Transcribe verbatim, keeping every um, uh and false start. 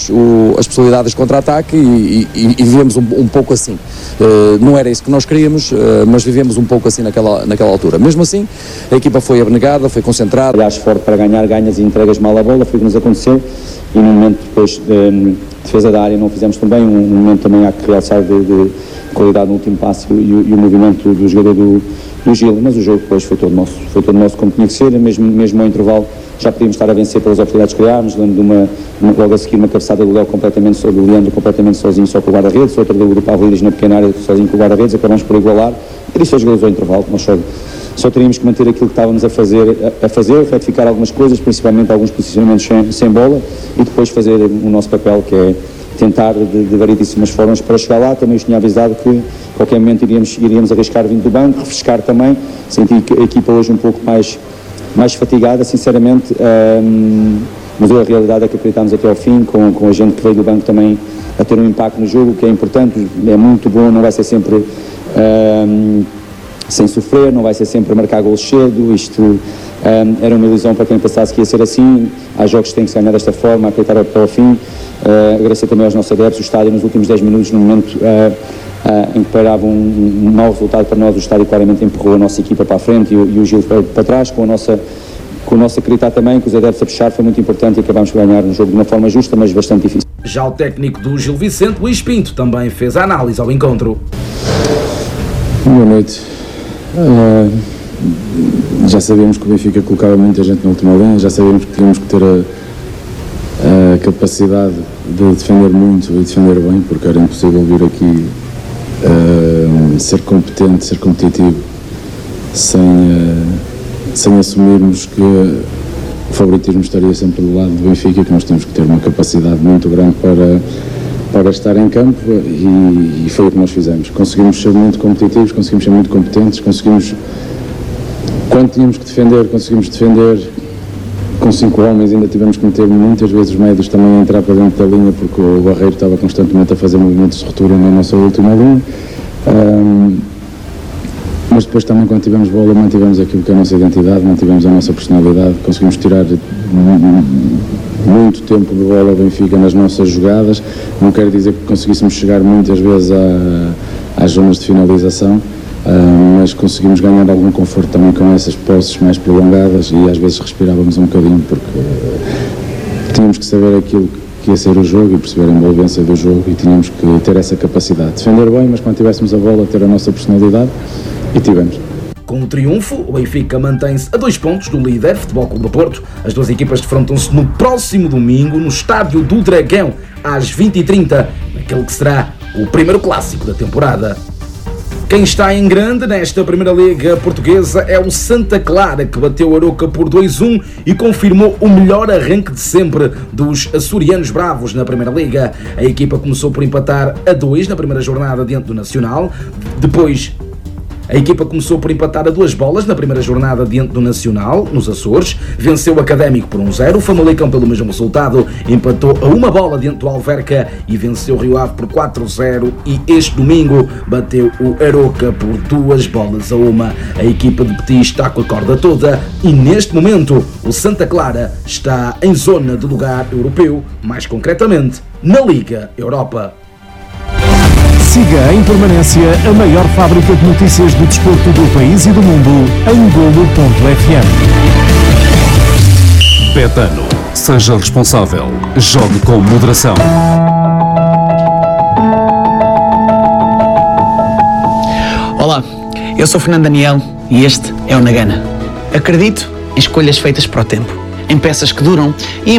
tivemos o, as possibilidades de contra-ataque e, e, e vivemos um, um pouco assim. Uh, não era isso que nós queríamos, uh, mas vivemos um pouco assim naquela, naquela altura. Mesmo assim, a equipa foi abnegada, foi concentrada. Aliás, forte para ganhar, ganhas e entregas mal a bola, foi o que nos aconteceu, e no momento depois de, de defesa da área não fizemos tão bem, um, um momento também há que realçar de, de qualidade no último passe e, e o movimento do jogador do, do Gil, mas o jogo depois foi todo nosso, foi todo nosso como tinha que ser, mesmo, mesmo ao intervalo já podíamos estar a vencer pelas oportunidades que criámos, lembro de uma, uma, logo a seguir uma cabeçada do Léo completamente, do Leandro completamente sozinho só com o guarda-redes, outra do, do Pavlidis na pequena área sozinho com o guarda-redes, acabamos por igualar, e disse aos jogadores ao intervalo, nós só, só teríamos que manter aquilo que estávamos a fazer, a, a fazer, retificar algumas coisas, principalmente alguns posicionamentos sem, sem bola, e depois fazer o nosso papel, que é tentar de, de variedíssimas formas para chegar lá. Também os tinha avisado que a qualquer momento iríamos, iríamos arriscar vindo do banco, refrescar também, senti a equipa hoje um pouco mais mais fatigada, sinceramente, um, mas a realidade é que acreditámos até ao fim, com, com a gente que veio do banco também a ter um impacto no jogo, que é importante, é muito bom, não vai ser sempre um, sem sofrer, não vai ser sempre marcar golos cedo, isto um, era uma ilusão para quem pensasse que ia ser assim, há jogos que têm que se ganhar desta forma, acreditar até ao fim, uh, agradecer também aos nossos adeptos, o estádio nos últimos dez minutos, no momento uh, Uh, em que parava um, um mau resultado para nós, o estádio claramente empurrou a nossa equipa para a frente e o, e o Gil para, para trás, com a nossa com o nosso acreditar também, com os adeptos a fechar, foi muito importante e acabámos por ganhar um jogo de uma forma justa, mas bastante difícil. Já o técnico do Gil Vicente, Luís Pinto, também fez a análise ao encontro. Boa noite. Uh, já sabíamos que o Benfica colocava muita gente na última linha, já sabíamos que tínhamos que ter a, a capacidade de defender muito e defender bem, porque era impossível vir aqui Uh, ser competente, ser competitivo sem, uh, sem assumirmos que o favoritismo estaria sempre do lado do Benfica, que nós temos que ter uma capacidade muito grande para, para estar em campo e, e foi o que nós fizemos. Conseguimos ser muito competitivos, conseguimos ser muito competentes, conseguimos, quando tínhamos que defender, conseguimos defender com cinco homens, ainda tivemos que meter muitas vezes os médios também a entrar para dentro da linha, porque o Barreiro estava constantemente a fazer movimentos de ruptura na nossa última linha. Um, mas depois também, quando tivemos bola, mantivemos aquilo que é a nossa identidade, mantivemos a nossa personalidade, conseguimos tirar muito tempo de bola ao Benfica nas nossas jogadas. Não quero dizer que conseguíssemos chegar muitas vezes a, às zonas de finalização, Uh, mas conseguimos ganhar algum conforto também com essas posses mais prolongadas e às vezes respirávamos um bocadinho, porque uh, tínhamos que saber aquilo que ia ser o jogo e perceber a envolvência do jogo e tínhamos que ter essa capacidade de defender bem, mas quando tivéssemos a bola ter a nossa personalidade, e tivemos. Com o triunfo, o Benfica mantém-se a dois pontos do líder, Futebol Clube do Porto. As duas equipas defrontam-se no próximo domingo no Estádio do Dragão, às vinte e trinta, naquele que será o primeiro clássico da temporada. Quem está em grande nesta Primeira Liga Portuguesa é o Santa Clara, que bateu o Aroca por dois a um e confirmou o melhor arranque de sempre dos açorianos bravos na Primeira Liga. A equipa começou por empatar a dois na primeira jornada diante do Nacional, depois A equipa começou por empatar a duas bolas na primeira jornada diante do Nacional, nos Açores, venceu o Académico por um zero, o Famalicão pelo mesmo resultado empatou a uma bola diante do Alverca e venceu o Rio Ave por quatro a zero e este domingo bateu o Aroca por duas bolas a uma. A equipa de Petit está com a corda toda e neste momento o Santa Clara está em zona de lugar europeu, mais concretamente na Liga Europa. Siga em permanência a maior fábrica de notícias do desporto do país e do mundo em golo ponto f m. Betano. Seja responsável. Jogue com moderação. Olá, eu sou Fernando Daniel e este é o Nagana. Acredito em escolhas feitas para o tempo, em peças que duram e